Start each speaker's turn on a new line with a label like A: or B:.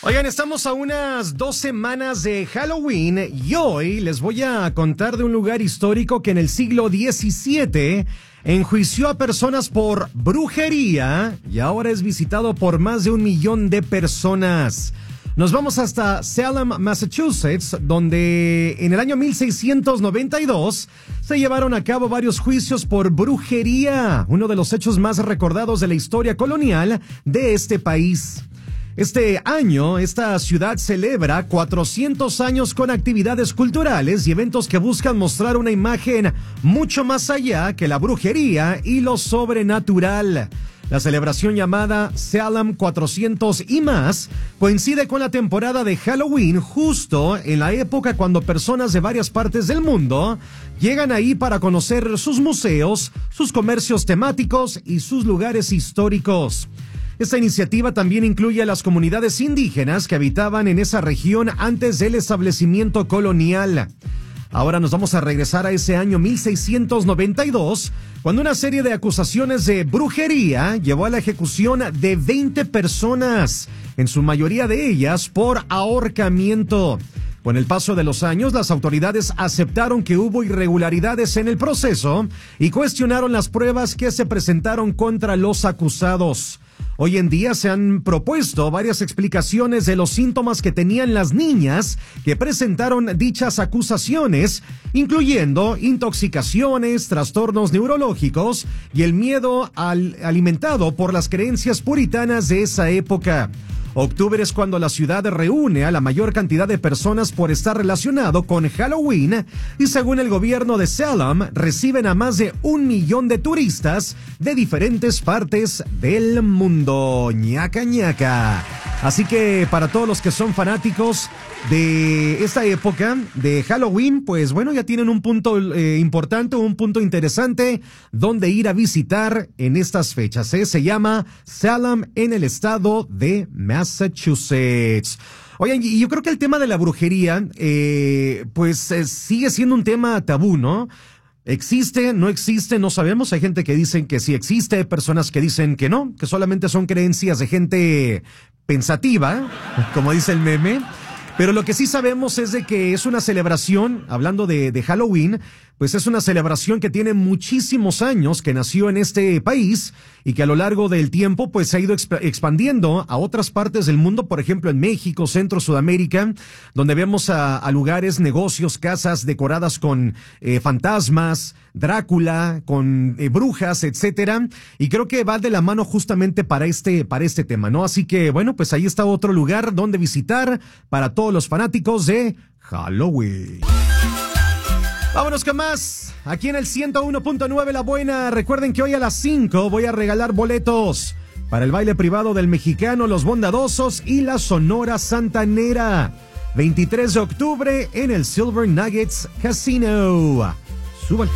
A: Oigan, estamos a unas 2 semanas de Halloween y hoy les voy a contar de un lugar histórico que en el siglo XVII enjuició a personas por brujería y ahora es visitado por más de 1 millón de personas. Nos vamos hasta Salem, Massachusetts, donde en el año 1692 se llevaron a cabo varios juicios por brujería, uno de los hechos más recordados de la historia colonial de este país. Este año, esta ciudad celebra 400 años con actividades culturales y eventos que buscan mostrar una imagen mucho más allá que la brujería y lo sobrenatural. La celebración llamada Salem 400 y más coincide con la temporada de Halloween, justo en la época cuando personas de varias partes del mundo llegan ahí para conocer sus museos, sus comercios temáticos y sus lugares históricos. Esta iniciativa también incluye a las comunidades indígenas que habitaban en esa región antes del establecimiento colonial. Ahora nos vamos a regresar a ese año 1692, cuando una serie de acusaciones de brujería llevó a la ejecución de 20 personas, en su mayoría de ellas por ahorcamiento. Con el paso de los años, las autoridades aceptaron que hubo irregularidades en el proceso y cuestionaron las pruebas que se presentaron contra los acusados. Hoy en día se han propuesto varias explicaciones de los síntomas que tenían las niñas que presentaron dichas acusaciones, incluyendo intoxicaciones, trastornos neurológicos y el miedo alimentado por las creencias puritanas de esa época. Octubre es cuando la ciudad reúne a la mayor cantidad de personas por estar relacionado con Halloween y según el gobierno de Salem reciben a más de 1 millón de turistas de diferentes partes del mundo. Ñaca ñaca. Así que para todos los que son fanáticos de esta época de Halloween, pues bueno, ya tienen un punto importante, un punto interesante donde ir a visitar en estas fechas. Se llama Salem en el estado de Massachusetts. Oigan, y yo creo que el tema de la brujería, sigue siendo un tema tabú, ¿no? ¿Existe? ¿No existe? No sabemos. Hay gente que dicen que sí existe, personas que dicen que no, que solamente son creencias de gente pensativa, como dice el meme. Pero lo que sí sabemos es de que es una celebración, hablando de Halloween, pues es una celebración que tiene muchísimos años, que nació en este país y que a lo largo del tiempo pues se ha ido expandiendo a otras partes del mundo, por ejemplo en México, Centro, Sudamérica, donde vemos a lugares, negocios, casas decoradas con fantasmas, Drácula, con brujas, etcétera, y creo que va de la mano justamente para este tema, ¿no? Así que bueno, pues ahí está otro lugar donde visitar para todos los fanáticos de Halloween. Vámonos con más, aquí en el 101.9 La Buena. Recuerden que hoy a las 5 voy a regalar boletos para el baile privado del Mexicano, Los Bondadosos y la Sonora Santanera. 23 de octubre en el Silver Nuggets Casino. Suba